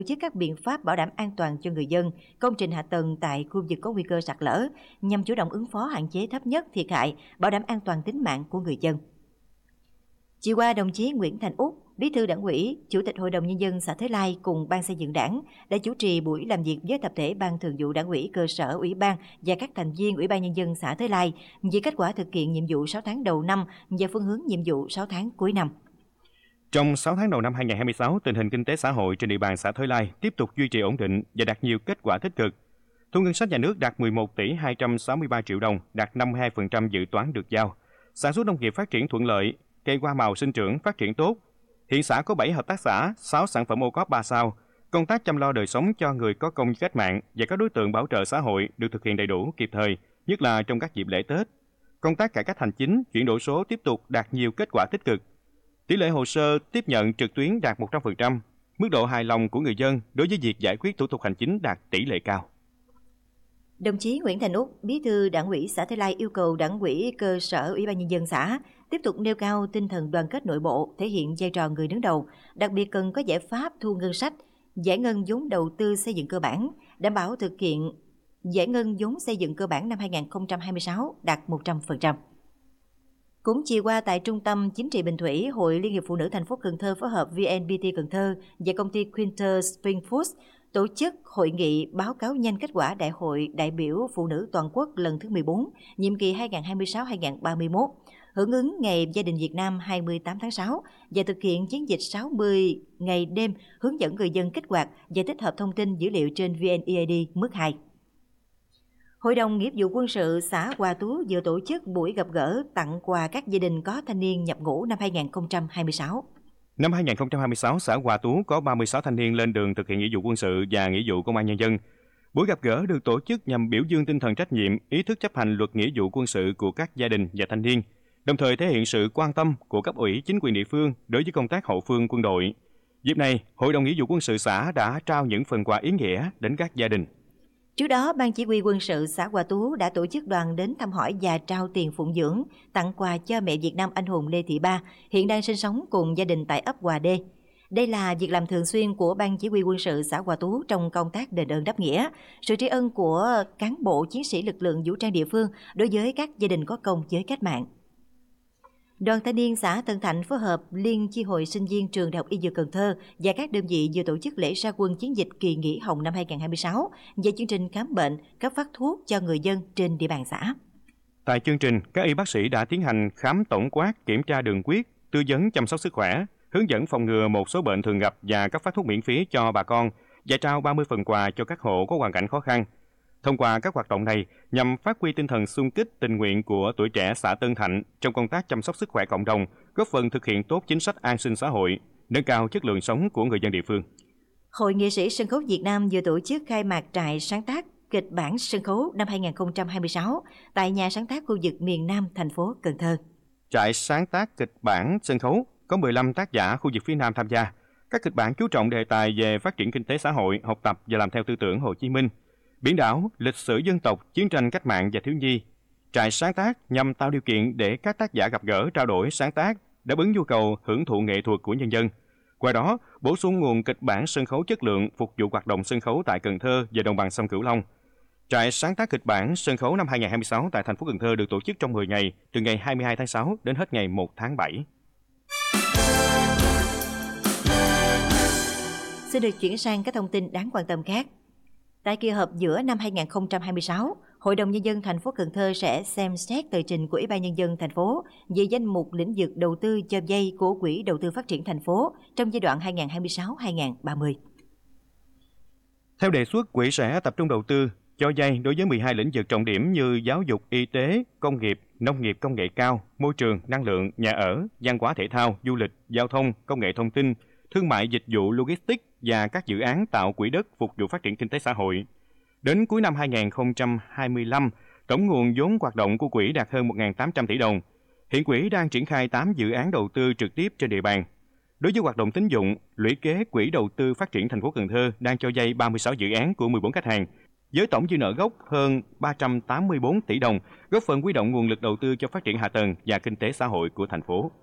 chức các biện pháp bảo đảm an toàn cho người dân, công trình hạ tầng tại khu vực có nguy cơ sạt lở nhằm chủ động ứng phó hạn chế thấp nhất thiệt hại, bảo đảm an toàn tính mạng của người dân. Chiều qua, đồng chí Nguyễn Thành Úc, Bí thư Đảng ủy, Chủ tịch Hội đồng Nhân dân xã Thới Lai cùng Ban xây dựng Đảng đã chủ trì buổi làm việc với tập thể Ban Thường vụ Đảng ủy cơ sở, Ủy ban và các thành viên Ủy ban Nhân dân xã Thới Lai về kết quả thực hiện nhiệm vụ 6 tháng đầu năm và phương hướng nhiệm vụ 6 tháng cuối năm. Trong 6 tháng đầu năm 2026, tình hình kinh tế xã hội trên địa bàn xã Thới Lai tiếp tục duy trì ổn định và đạt nhiều kết quả tích cực. Thu ngân sách nhà nước đạt 11 tỷ 263 triệu đồng, đạt 52% dự toán được giao. Sản xuất nông nghiệp phát triển thuận lợi, cây hoa màu sinh trưởng phát triển tốt. Hiện xã có 7 hợp tác xã, 6 sản phẩm ô cốp 3 sao. Công tác chăm lo đời sống cho người có công cách mạng và các đối tượng bảo trợ xã hội được thực hiện đầy đủ, kịp thời, nhất là trong các dịp lễ Tết. Công tác cải cách hành chính, chuyển đổi số tiếp tục đạt nhiều kết quả tích cực. Tỷ lệ hồ sơ tiếp nhận trực tuyến đạt 100%, mức độ hài lòng của người dân đối với việc giải quyết thủ tục hành chính đạt tỷ lệ cao. Đồng chí Nguyễn Thành Úc, Bí thư Đảng ủy xã Thới Lai yêu cầu Đảng ủy cơ sở, Ủy ban Nhân dân xã tiếp tục nêu cao tinh thần đoàn kết nội bộ, thể hiện vai trò người đứng đầu, đặc biệt cần có giải pháp thu ngân sách, giải ngân vốn đầu tư xây dựng cơ bản, đảm bảo thực hiện giải ngân vốn xây dựng cơ bản năm 2026 đạt 100%. Cũng chiều qua tại Trung tâm Chính trị Bình Thủy, Hội Liên hiệp Phụ nữ thành phố Cần Thơ phối hợp VNPT Cần Thơ và công ty Quinter Spring Foods tổ chức hội nghị báo cáo nhanh kết quả Đại hội đại biểu Phụ nữ toàn quốc lần thứ 14, nhiệm kỳ 2026-2031, hưởng ứng Ngày Gia đình Việt Nam 28 tháng 6 và thực hiện chiến dịch 60 ngày đêm hướng dẫn người dân kích hoạt và tích hợp thông tin dữ liệu trên VNeID mức 2. Hội đồng Nghĩa vụ quân sự xã Hòa Tú vừa tổ chức buổi gặp gỡ tặng quà các gia đình có thanh niên nhập ngũ năm 2026. Năm 2026, xã Hòa Tú có 36 thanh niên lên đường thực hiện nghĩa vụ quân sự và nghĩa vụ công an nhân dân. Buổi gặp gỡ được tổ chức nhằm biểu dương tinh thần trách nhiệm, ý thức chấp hành luật nghĩa vụ quân sự của các gia đình và thanh niên, đồng thời thể hiện sự quan tâm của cấp ủy chính quyền địa phương đối với công tác hậu phương quân đội. Dịp này, Hội đồng Nghĩa vụ quân sự xã đã trao những phần quà ý nghĩa đến các gia đình. Trước đó, Ban Chỉ huy quân sự xã Hòa Tú đã tổ chức đoàn đến thăm hỏi và trao tiền phụng dưỡng, tặng quà cho mẹ Việt Nam anh hùng Lê Thị Ba, hiện đang sinh sống cùng gia đình tại ấp Hòa Đê. Đây là việc làm thường xuyên của Ban Chỉ huy quân sự xã Hòa Tú trong công tác đền ơn đáp nghĩa, sự tri ân của cán bộ chiến sĩ lực lượng vũ trang địa phương đối với các gia đình có công với cách mạng. Đoàn thanh niên xã Tân Thạnh phối hợp Liên chi hội sinh viên trường Đại học Y Dược Cần Thơ và các đơn vị vừa tổ chức lễ ra quân chiến dịch kỳ nghỉ hồng năm 2026 về chương trình khám bệnh, cấp phát thuốc cho người dân trên địa bàn xã. Tại chương trình, các y bác sĩ đã tiến hành khám tổng quát, kiểm tra đường huyết, tư vấn chăm sóc sức khỏe, hướng dẫn phòng ngừa một số bệnh thường gặp và cấp phát thuốc miễn phí cho bà con và trao 30 phần quà cho các hộ có hoàn cảnh khó khăn. Thông qua các hoạt động này nhằm phát huy tinh thần xung kích tình nguyện của tuổi trẻ xã Tân Thạnh trong công tác chăm sóc sức khỏe cộng đồng, góp phần thực hiện tốt chính sách an sinh xã hội, nâng cao chất lượng sống của người dân địa phương. Hội nghệ sĩ sân khấu Việt Nam vừa tổ chức khai mạc trại sáng tác kịch bản sân khấu năm 2026 tại nhà sáng tác khu vực miền Nam thành phố Cần Thơ. Trại sáng tác kịch bản sân khấu có 15 tác giả khu vực phía Nam tham gia. Các kịch bản chú trọng đề tài về phát triển kinh tế xã hội, học tập và làm theo tư tưởng Hồ Chí Minh, biển đảo, lịch sử dân tộc, chiến tranh cách mạng và thiếu nhi. Trại sáng tác nhằm tạo điều kiện để các tác giả gặp gỡ, trao đổi, sáng tác, đáp ứng nhu cầu hưởng thụ nghệ thuật của nhân dân. Qua đó, bổ sung nguồn kịch bản sân khấu chất lượng phục vụ hoạt động sân khấu tại Cần Thơ và đồng bằng sông Cửu Long. Trại sáng tác kịch bản sân khấu năm 2026 tại thành phố Cần Thơ được tổ chức trong 10 ngày, từ ngày 22 tháng 6 đến hết ngày 1 tháng 7. Xin được chuyển sang các thông tin đáng quan tâm khác. Tại kỳ họp giữa năm 2026, Hội đồng Nhân dân thành phố Cần Thơ sẽ xem xét tờ trình của Ủy ban Nhân dân thành phố về danh mục lĩnh vực đầu tư cho vay của Quỹ Đầu tư Phát triển thành phố trong giai đoạn 2026-2030. Theo đề xuất, Quỹ sẽ tập trung đầu tư cho vay đối với 12 lĩnh vực trọng điểm như giáo dục, y tế, công nghiệp, nông nghiệp công nghệ cao, môi trường, năng lượng, nhà ở, văn hóa thể thao, du lịch, giao thông, công nghệ thông tin, thương mại dịch vụ logistics và các dự án tạo quỹ đất phục vụ phát triển kinh tế xã hội. Đến cuối năm 2025, tổng nguồn vốn hoạt động của quỹ đạt hơn 1.800 tỷ đồng. Hiện quỹ đang triển khai 8 dự án đầu tư trực tiếp trên địa bàn. Đối với hoạt động tín dụng, lũy kế Quỹ Đầu tư Phát triển thành phố Cần Thơ đang cho vay 36 dự án của 14 khách hàng, với tổng dư nợ gốc hơn 384 tỷ đồng, góp phần huy động nguồn lực đầu tư cho phát triển hạ tầng và kinh tế xã hội của thành phố.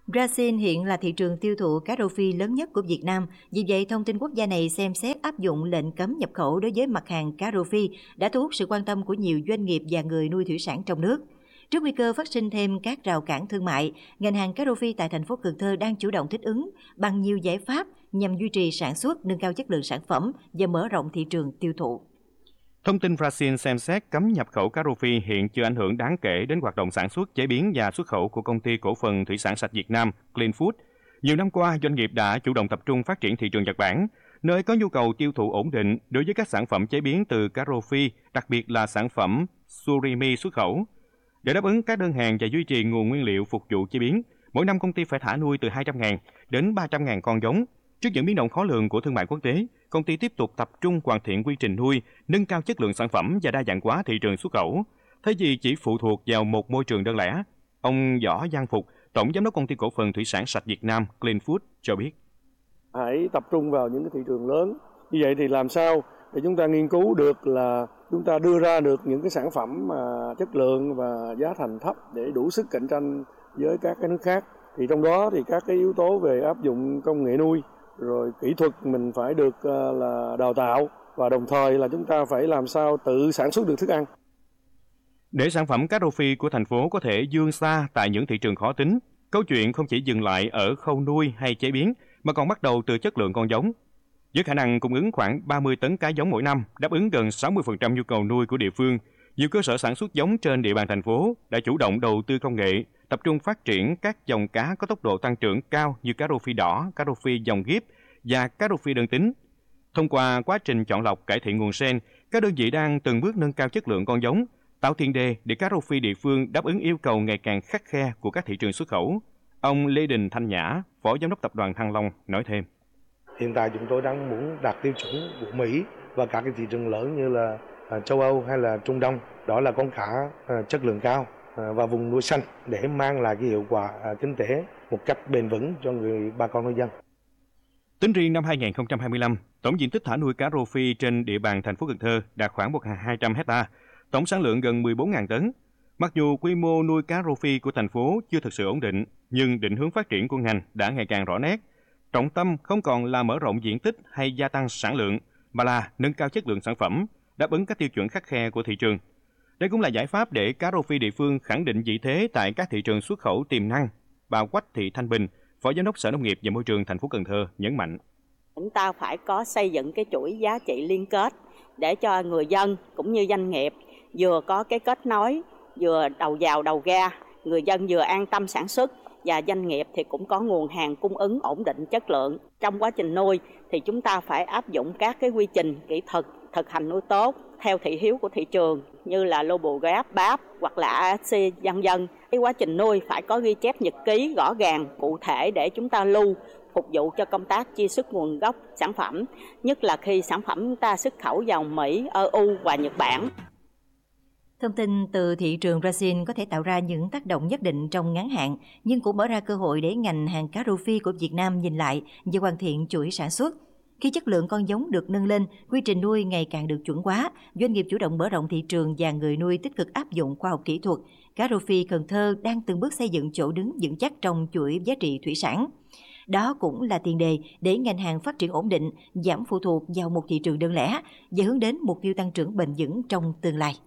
Brazil hiện là thị trường tiêu thụ cá rô phi lớn nhất của Việt Nam, vì vậy thông tin quốc gia này xem xét áp dụng lệnh cấm nhập khẩu đối với mặt hàng cá rô phi đã thu hút sự quan tâm của nhiều doanh nghiệp và người nuôi thủy sản trong nước. Trước nguy cơ phát sinh thêm các rào cản thương mại, ngành hàng cá rô phi tại thành phố Cần Thơ đang chủ động thích ứng bằng nhiều giải pháp nhằm duy trì sản xuất, nâng cao chất lượng sản phẩm và mở rộng thị trường tiêu thụ. Thông tin Brazil xem xét cấm nhập khẩu cá rô phi hiện chưa ảnh hưởng đáng kể đến hoạt động sản xuất, chế biến và xuất khẩu của công ty cổ phần thủy sản sạch Việt Nam Clean Food. Nhiều năm qua, doanh nghiệp đã chủ động tập trung phát triển thị trường Nhật Bản, nơi có nhu cầu tiêu thụ ổn định đối với các sản phẩm chế biến từ cá rô phi, đặc biệt là sản phẩm surimi xuất khẩu. Để đáp ứng các đơn hàng và duy trì nguồn nguyên liệu phục vụ chế biến, mỗi năm công ty phải thả nuôi từ 200.000 đến 300.000 con giống. Trước những biến động khó lường của thương mại quốc tế, công ty tiếp tục tập trung hoàn thiện quy trình nuôi, nâng cao chất lượng sản phẩm và đa dạng hóa thị trường xuất khẩu, thay vì chỉ phụ thuộc vào một môi trường đơn lẻ. Ông Võ Giang Phục, Tổng Giám đốc Công ty Cổ phần Thủy sản sạch Việt Nam Clean Food cho biết. Hãy tập trung vào những cái thị trường lớn. Như vậy thì làm sao để chúng ta nghiên cứu được là chúng ta đưa ra được những cái sản phẩm mà chất lượng và giá thành thấp để đủ sức cạnh tranh với các cái nước khác. Thì trong đó thì các cái yếu tố về áp dụng công nghệ nuôi, rồi kỹ thuật mình phải được là đào tạo, và đồng thời là chúng ta phải làm sao tự sản xuất được thức ăn. Để sản phẩm cá rô phi của thành phố có thể vươn xa tại những thị trường khó tính, câu chuyện không chỉ dừng lại ở khâu nuôi hay chế biến, mà còn bắt đầu từ chất lượng con giống. Với khả năng cung ứng khoảng 30 tấn cá giống mỗi năm, đáp ứng gần 60% nhu cầu nuôi của địa phương, nhiều cơ sở sản xuất giống trên địa bàn thành phố đã chủ động đầu tư công nghệ, tập trung phát triển các dòng cá có tốc độ tăng trưởng cao như cá rô phi đỏ, cá rô phi dòng ghép và cá rô phi đơn tính. Thông qua quá trình chọn lọc cải thiện nguồn gen, các đơn vị đang từng bước nâng cao chất lượng con giống, tạo tiền đề để cá rô phi địa phương đáp ứng yêu cầu ngày càng khắt khe của các thị trường xuất khẩu. Ông Lê Đình Thanh Nhã, Phó Giám đốc Tập đoàn Thăng Long nói thêm. Hiện tại chúng tôi đang muốn đạt tiêu chuẩn của Mỹ và các cái thị trường lớn như là châu Âu hay là Trung Đông. Đó là con cá chất lượng cao và vùng nuôi xanh để mang lại cái hiệu quả kinh tế một cách bền vững cho bà con nông dân. Tính riêng năm 2025, tổng diện tích thả nuôi cá rô phi trên địa bàn thành phố Cần Thơ đạt khoảng 1.200 hectare, tổng sản lượng gần 14.000 tấn. Mặc dù quy mô nuôi cá rô phi của thành phố chưa thực sự ổn định, nhưng định hướng phát triển của ngành đã ngày càng rõ nét. Trọng tâm không còn là mở rộng diện tích hay gia tăng sản lượng, mà là nâng cao chất lượng sản phẩm, đáp ứng các tiêu chuẩn khắt khe của thị trường. Đây cũng là giải pháp để cá rô phi địa phương khẳng định vị thế tại các thị trường xuất khẩu tiềm năng. Bà Quách Thị Thanh Bình, Phó Giám đốc Sở Nông nghiệp và Môi trường thành phố Cần Thơ nhấn mạnh. Chúng ta phải có xây dựng cái chuỗi giá trị liên kết để cho người dân cũng như doanh nghiệp vừa có cái kết nối, vừa đầu vào đầu ra, người dân vừa an tâm sản xuất và doanh nghiệp thì cũng có nguồn hàng cung ứng ổn định chất lượng. Trong quá trình nuôi thì chúng ta phải áp dụng các cái quy trình kỹ thuật, thực hành nuôi tốt theo thị hiếu của thị trường như là Lobogap, BAP hoặc là ASC vân vân. Cái quá trình nuôi phải có ghi chép nhật ký rõ ràng, cụ thể để chúng ta lưu phục vụ cho công tác truy xuất nguồn gốc sản phẩm, nhất là khi sản phẩm chúng ta xuất khẩu vào Mỹ, EU và Nhật Bản. Thông tin từ thị trường Brazil có thể tạo ra những tác động nhất định trong ngắn hạn, nhưng cũng mở ra cơ hội để ngành hàng cá rô phi của Việt Nam nhìn lại và hoàn thiện chuỗi sản xuất. Khi chất lượng con giống được nâng lên, quy trình nuôi ngày càng được chuẩn hóa, doanh nghiệp chủ động mở rộng thị trường và người nuôi tích cực áp dụng khoa học kỹ thuật. Cá rô phi Cần Thơ đang từng bước xây dựng chỗ đứng vững chắc trong chuỗi giá trị thủy sản. Đó cũng là tiền đề để ngành hàng phát triển ổn định, giảm phụ thuộc vào một thị trường đơn lẻ và hướng đến mục tiêu tăng trưởng bền vững trong tương lai.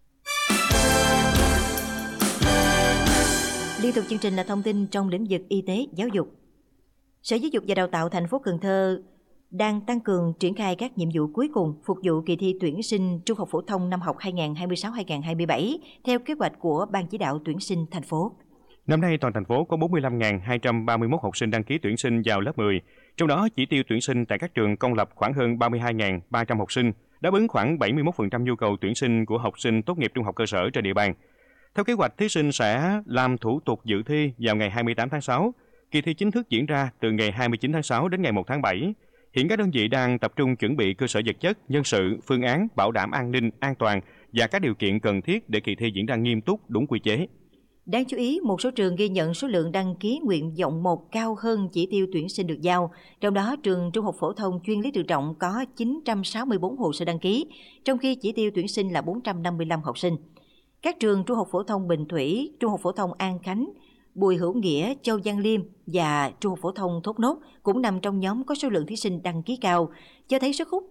Liên tục chương trình là thông tin trong lĩnh vực y tế, giáo dục. Sở Giáo dục và Đào tạo thành phố Cần Thơ đang tăng cường triển khai các nhiệm vụ cuối cùng phục vụ kỳ thi tuyển sinh trung học phổ thông năm học 2026-2027 theo kế hoạch của Ban chỉ đạo tuyển sinh thành phố. Năm nay, toàn thành phố có 45.231 học sinh đăng ký tuyển sinh vào lớp 10, trong đó chỉ tiêu tuyển sinh tại các trường công lập khoảng hơn 32.300 học sinh, đáp ứng khoảng 71% nhu cầu tuyển sinh của học sinh tốt nghiệp trung học cơ sở trên địa bàn. Theo kế hoạch, thí sinh sẽ làm thủ tục dự thi vào ngày 28 tháng 6. Kỳ thi chính thức diễn ra từ ngày 29 tháng 6 đến ngày 1 tháng 7. Hiện các đơn vị đang tập trung chuẩn bị cơ sở vật chất, nhân sự, phương án, bảo đảm an ninh, an toàn và các điều kiện cần thiết để kỳ thi diễn ra nghiêm túc, đúng quy chế. Đáng chú ý, một số trường ghi nhận số lượng đăng ký nguyện vọng 1 cao hơn chỉ tiêu tuyển sinh được giao. Trong đó, trường Trung học phổ thông chuyên Lý Tự Trọng có 964 hồ sơ đăng ký, trong khi chỉ tiêu tuyển sinh là 455 học sinh. Các trường Trung học phổ thông Bình Thủy, Trung học phổ thông An Khánh, Bùi Hữu Nghĩa, Châu Văn Liêm và Trung học phổ thông Thốt Nốt cũng nằm trong nhóm có số lượng thí sinh đăng ký cao, cho thấy sức hút